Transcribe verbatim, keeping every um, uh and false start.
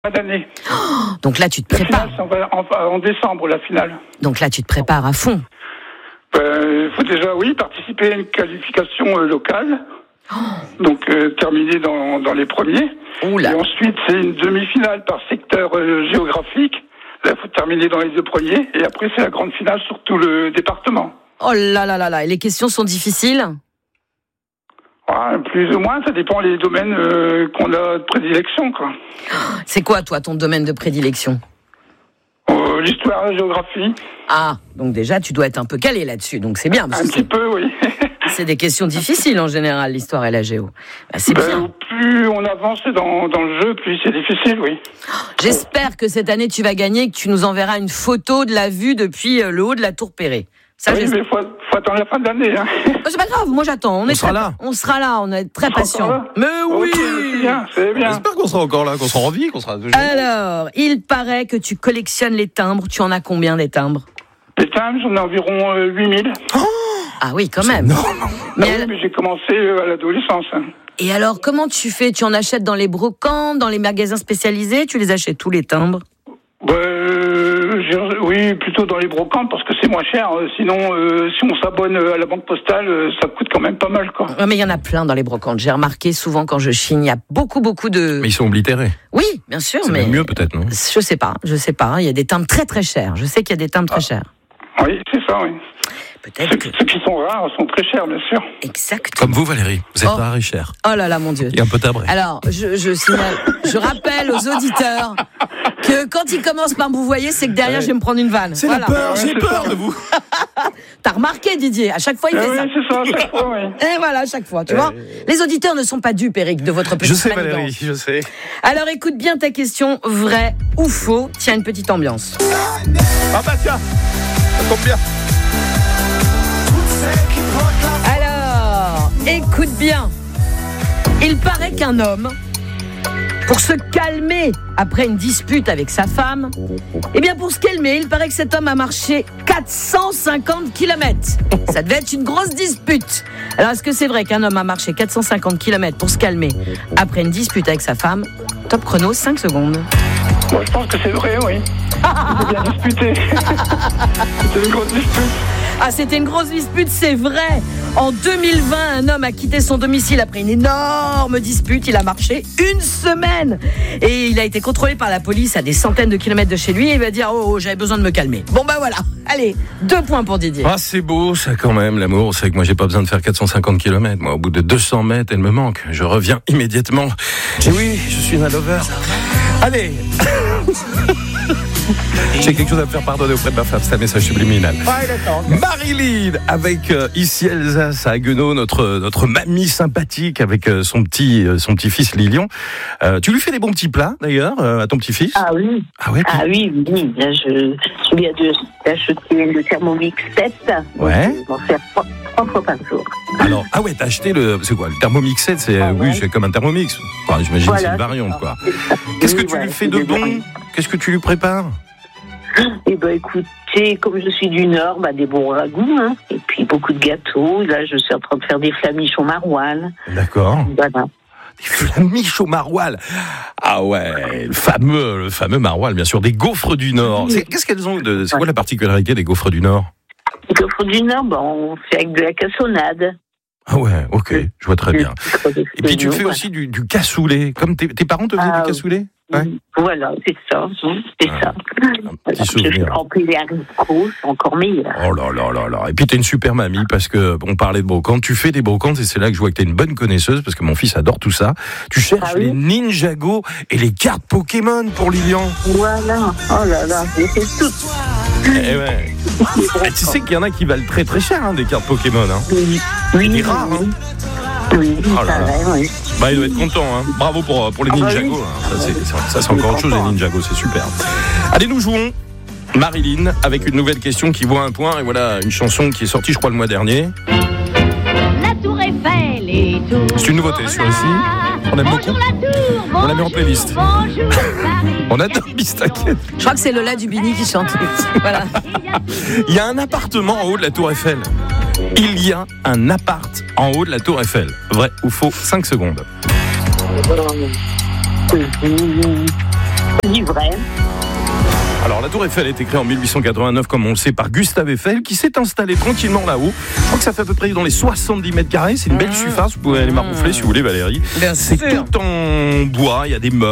d'année. Oh, donc là, tu te La prépares. finale, c'est en, en, en décembre, la finale. Donc là, tu te prépares à fond. Il euh, faut déjà, oui, participer à une qualification euh, locale. Oh. Donc, euh, terminer dans, dans les premiers. Oula. Et ensuite, c'est une demi-finale par secteur euh, géographique. Là, il faut terminer dans les deux premiers. Et après, c'est la grande finale sur tout le département. Oh là là là là. Et les questions sont difficiles ? Ah, plus ou moins, ça dépend les domaines euh, qu'on a de prédilection, quoi. C'est quoi, toi, ton domaine de prédilection ? euh, L'histoire, la géographie. Ah, donc déjà, tu dois être un peu calé là-dessus, donc c'est bien. Parce un que petit c'est, peu, oui. c'est des questions difficiles, en général, l'histoire et la géo. Bah, c'est ben, bien. Plus on avance dans, dans le jeu, plus c'est difficile, oui. J'espère que cette année, tu vas gagner et que tu nous enverras une photo de la vue depuis le haut de la Tour Perret. Ça, oui, mais il faut, faut attendre la fin de l'année. Hein. C'est pas grave, moi j'attends. On, on est sera très, là. On sera là, on est très patients. Mais oui, okay, c'est bien, c'est bien. J'espère qu'on sera encore là, qu'on sera en vie, qu'on sera... Alors, il paraît que tu collectionnes les timbres. Tu en as combien des timbres ? Les timbres, j'en ai environ euh, huit mille. Oh ah oui, quand même. Non. Mais, ah elle... oui, mais j'ai commencé euh, à l'adolescence. Hein. Et alors, comment tu fais ? Tu en achètes dans les brocantes, dans les magasins spécialisés ? Tu les achètes tous les timbres ? Bah, euh, oui, plutôt dans les brocantes parce que c'est moins cher. Sinon, euh, si on s'abonne à la banque postale, euh, ça coûte quand même pas mal, quoi. Ouais, mais il y en a plein dans les brocantes. J'ai remarqué souvent quand je chine, il y a beaucoup, beaucoup de. Mais ils sont oblitérés. Oui, bien sûr, c'est mais. C'est mieux peut-être, non ? Je sais pas, je sais pas. Il y a des timbres très très chers. Je sais qu'il y a des timbres très chers. Oui, c'est ça, oui. Peut-être ceux, que... ceux qui sont rares sont très chers, bien sûr. Exact. Comme vous, Valérie, vous êtes oh. rare et cher. Oh là là, mon Dieu. Et un peu tabré. Alors, je, je signale, je rappelle aux auditeurs que quand ils commencent par vous voyez, c'est que derrière, ouais. je vais me prendre une vanne. C'est voilà. la peur, j'ai peur de vous. T'as remarqué, Didier, à chaque fois, il ah fait oui, ça. Oui, c'est ça, à chaque fois, oui. Et voilà, à chaque fois, tu euh... vois. Les auditeurs ne sont pas dupes, Eric, de votre petite Je sais, manigance. Valérie, je sais. Alors, écoute bien ta question, vrai ou faux. Tiens, une petite ambiance. Ah bah tiens, ça tombe bien. Alors, écoute bien. Il paraît qu'un homme, pour se calmer après une dispute avec sa femme, eh bien pour se calmer, il paraît que cet homme a marché quatre cent cinquante kilomètres. Ça devait être une grosse dispute. Alors est-ce que c'est vrai qu'un homme a marché quatre cent cinquante kilomètres pour se calmer après une dispute avec sa femme ? Top chrono, cinq secondes. Bon, je pense que c'est vrai, oui. C'était bien disputé. C'était une grosse dispute. Ah, c'était une grosse dispute, c'est vrai. En deux mille vingt, un homme a quitté son domicile après une énorme dispute. Il a marché une semaine. Et il a été contrôlé par la police à des centaines de kilomètres de chez lui. Et il va dire, oh, oh, j'avais besoin de me calmer. Bon, bah voilà. Allez, deux points pour Didier. Ah, c'est beau, ça, quand même, l'amour. C'est que moi, j'ai pas besoin de faire quatre cent cinquante kilomètres. Moi, au bout de deux cents mètres, elle me manque. Je reviens immédiatement. Et oui, je suis un lover. Allez. J'ai quelque chose à me faire pardonner auprès de ma femme, c'est un message subliminal. Ouais, d'accord. Marilyn, avec euh, ici Alsace à Haguenau, notre, notre mamie sympathique avec euh, son, petit, euh, son petit-fils Lilian. Euh, tu lui fais des bons petits plats, d'ailleurs, euh, à ton petit-fils ? Ah oui. Ah, ouais, puis... ah oui, oui. Là, je, je lui ai acheté le Thermomix sept. Ouais. Je vais en faire trois, trois fois par jour. Alors, ah ouais, t'as acheté le... C'est quoi, le Thermomix sept, c'est, ah, oui, ouais. c'est comme un Thermomix. Enfin, j'imagine voilà, que c'est une variante, quoi. Qu'est-ce que oui, tu ouais, lui fais de bon ? Qu'est-ce que tu lui prépares ? Eh ben, écoutez, comme je suis du Nord, bah, des bons ragoûts, hein, et puis beaucoup de gâteaux. Là, je suis en train de faire des flamiches au maroilles. D'accord. Voilà. Des flamiches au maroilles. Ah ouais, le fameux, le fameux maroilles, bien sûr. Des gaufres du Nord. C'est, qu'est-ce qu'elles ont de, c'est quoi la particularité des gaufres du Nord ? Les gaufres du Nord, bah, on fait avec de la cassonade. Ah ouais, ok, je vois très bien. Et puis tu fais aussi du, du cassoulet. Comme tes, tes parents te faisaient ah, du cassoulet ? Ouais. Voilà, c'est ça, c'est ah, ça. Un petit souvenir. Je fais tremper les haricots, c'est encore meilleur. Oh là là là là. Et puis t'es une super mamie parce que on parlait de brocantes. Tu fais des brocantes et c'est là que je vois que t'es une bonne connaisseuse parce que mon fils adore tout ça. Tu cherches ah, oui. les Ninjago et les cartes Pokémon pour Lilian. Voilà. Oh là là, j'ai fait tout. Eh ouais. Et tu sais qu'il y en a qui valent très très cher, hein, des cartes Pokémon. Hein. Oui. Oui. Des rares, hein. Oui, oh là là. Vrai, oui. Bah, il doit être content, hein. Bravo pour, pour les Ninjago. Hein. Ça, c'est, ça, c'est encore autre chose, les Ninjago, c'est super. Allez, nous jouons Marilyn avec une nouvelle question qui vaut un point. Et voilà, une chanson qui est sortie, je crois, le mois dernier. La Tour Eiffel et tout. C'est une nouveauté sur ici. On aime beaucoup. Tour, on l'a mis en playlist. Bonjour, on adore Bistaquette. Je crois que c'est Lola Dubini qui chante. Voilà. Il y a un appartement en haut de la Tour Eiffel. Il y a un appart en haut de la Tour Eiffel. Vrai ou faux ? cinq secondes. C'est du vrai. Alors, la Tour Eiffel a été créée en mille huit cent quatre-vingt-neuf, comme on le sait, par Gustave Eiffel, qui s'est installé tranquillement là-haut. Je crois que ça fait à peu près dans les soixante-dix mètres carrés. C'est une belle Mmh. surface. Vous pouvez aller maroufler si vous voulez, Valérie. Bien C'est sûr. tout en bois. Il y a des meubles.